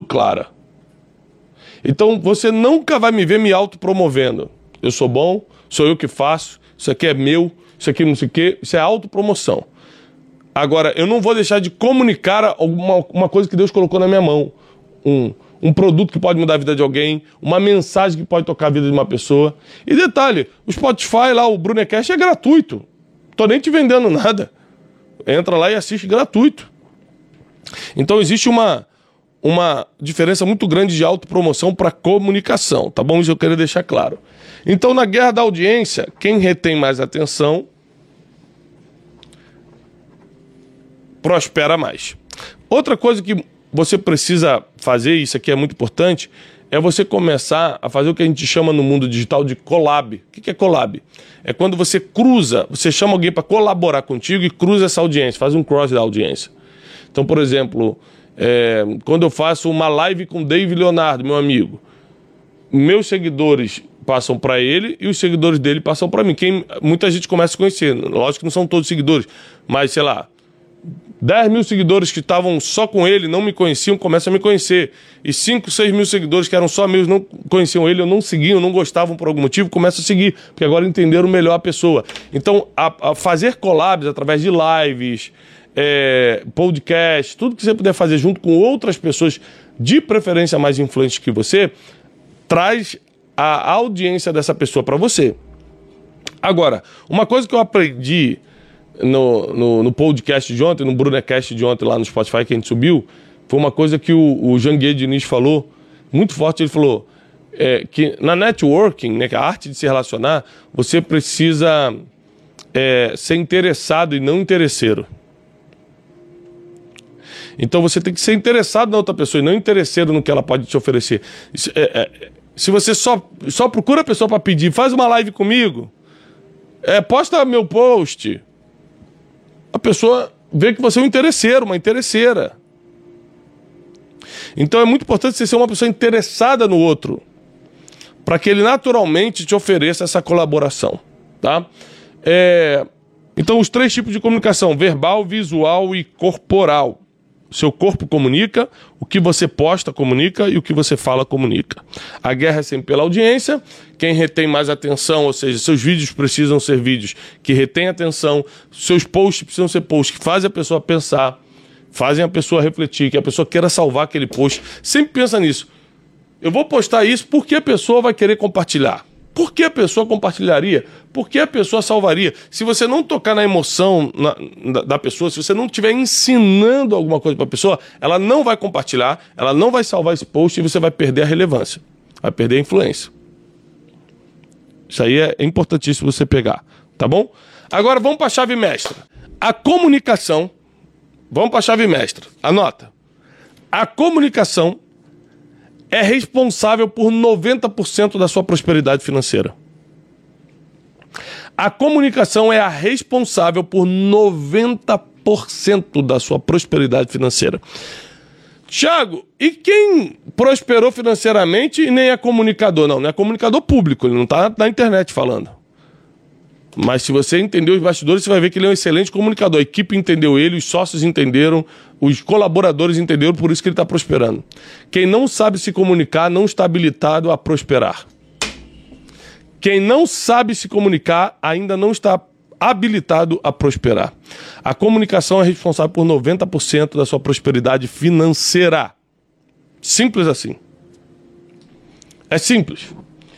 clara. Então você nunca vai me ver me autopromovendo. Eu sou bom, sou eu que faço, isso aqui é meu, isso aqui não sei o quê, isso é autopromoção. Agora, eu não vou deixar de comunicar uma coisa que Deus colocou na minha mão. Um produto que pode mudar a vida de alguém, uma mensagem que pode tocar a vida de uma pessoa. E detalhe, o Spotify lá, o Brunecast é gratuito. Tô nem te vendendo nada. Entra lá e assiste gratuito. Então existe uma diferença muito grande de autopromoção para comunicação, tá bom? Isso eu queria deixar claro. Então, na guerra da audiência, quem retém mais atenção prospera mais. Outra coisa que você precisa fazer, isso aqui é muito importante, é você começar a fazer o que a gente chama no mundo digital de collab. O que é collab? É quando você cruza, você chama alguém para colaborar contigo e cruza essa audiência, faz um cross da audiência. Então, por exemplo, quando eu faço uma live com Dave Leonardo, meu amigo, meus seguidores passam para ele e os seguidores dele passam para mim. Muita gente começa a conhecer, lógico que não são todos seguidores, mas sei lá, 10 mil seguidores que estavam só com ele, não me conheciam, começam a me conhecer. E 5, 6 mil seguidores que eram só meus, não conheciam ele, ou não seguiam, não gostavam por algum motivo, começam a seguir, porque agora entenderam melhor a pessoa. Então, a fazer collabs através de lives, podcast, tudo que você puder fazer junto com outras pessoas, de preferência mais influentes que você, traz a audiência dessa pessoa para você. Agora, uma coisa que eu aprendi no podcast de ontem, no Brunecast de ontem lá no Spotify que a gente subiu, foi uma coisa que o Janguier Diniz falou, muito forte. Ele falou que na networking, né, que é a arte de se relacionar, você precisa ser interessado e não interesseiro. Então você tem que ser interessado na outra pessoa e não interesseiro no que ela pode te oferecer. Se você só procura a pessoa para pedir, faz uma live comigo, posta meu post, a pessoa vê que você é um interesseiro, uma interesseira. Então é muito importante você ser uma pessoa interessada no outro, para que ele naturalmente te ofereça essa colaboração, tá? Então os 3 tipos de comunicação: verbal, visual e corporal. O seu corpo comunica, o que você posta comunica e o que você fala comunica. A guerra é sempre pela audiência. Quem retém mais atenção, ou seja, seus vídeos precisam ser vídeos que retêm atenção, seus posts precisam ser posts que fazem a pessoa pensar, fazem a pessoa refletir, que a pessoa queira salvar aquele post. Sempre pensa nisso. Eu vou postar isso porque a pessoa vai querer compartilhar. Por que a pessoa compartilharia? Por que a pessoa salvaria? Se você não tocar na emoção da pessoa, se você não estiver ensinando alguma coisa para a pessoa, ela não vai compartilhar, ela não vai salvar esse post e você vai perder a relevância, vai perder a influência. Isso aí é importantíssimo você pegar, tá bom? Agora vamos para a chave mestra. A comunicação, vamos para a chave mestra, anota. A comunicação é responsável por 90% da sua prosperidade financeira. A comunicação é a responsável por 90% da sua prosperidade financeira. Thiago, e quem prosperou financeiramente e nem é comunicador? Não é comunicador público, ele não está na internet falando. Mas se você entender os bastidores, você vai ver que ele é um excelente comunicador. A equipe entendeu ele, os sócios entenderam, os colaboradores entenderam, por isso que ele está prosperando. Quem não sabe se comunicar não está habilitado a prosperar. Quem não sabe se comunicar ainda não está habilitado a prosperar. A comunicação é responsável por 90% da sua prosperidade financeira. Simples assim. É simples.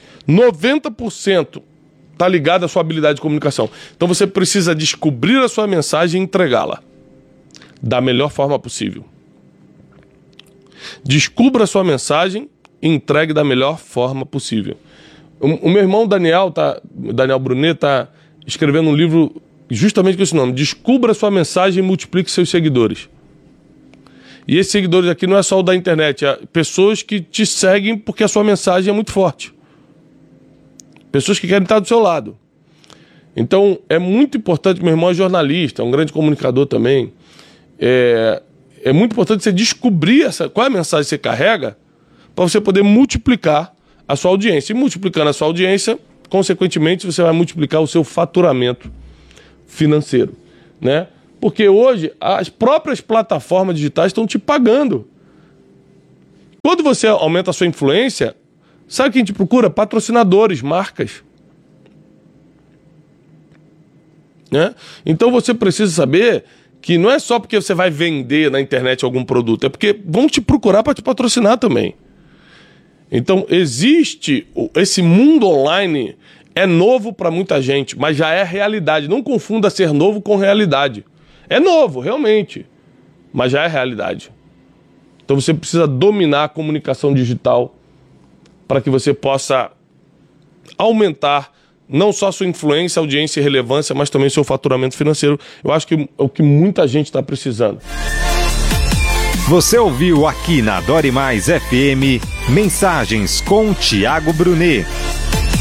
90% está ligado à sua habilidade de comunicação. Então você precisa descobrir a sua mensagem e entregá-la da melhor forma possível. Descubra a sua mensagem e entregue da melhor forma possível. O meu irmão Daniel Brunet está escrevendo um livro justamente com esse nome: Descubra a sua mensagem e multiplique seus seguidores. E esses seguidores aqui não é só o da internet, é pessoas que te seguem porque a sua mensagem é muito forte. Pessoas que querem estar do seu lado. Então, é muito importante. Meu irmão é jornalista, é um grande comunicador também. É muito importante você descobrir qual é a mensagem que você carrega para você poder multiplicar a sua audiência. E multiplicando a sua audiência, consequentemente, você vai multiplicar o seu faturamento financeiro, né? Porque hoje as próprias plataformas digitais estão te pagando. Quando você aumenta a sua influência, sabe o que a gente procura? Patrocinadores, marcas. Né? Então você precisa saber que não é só porque você vai vender na internet algum produto, é porque vão te procurar para te patrocinar também. Então existe esse mundo online, é novo para muita gente, mas já é realidade. Não confunda ser novo com realidade. É novo, realmente, mas já é realidade. Então você precisa dominar a comunicação digital para que você possa aumentar não só a sua influência, audiência e relevância, mas também o seu faturamento financeiro. Eu acho que é o que muita gente está precisando. Você ouviu aqui na Dore Mais FM Mensagens com Thiago Brunet.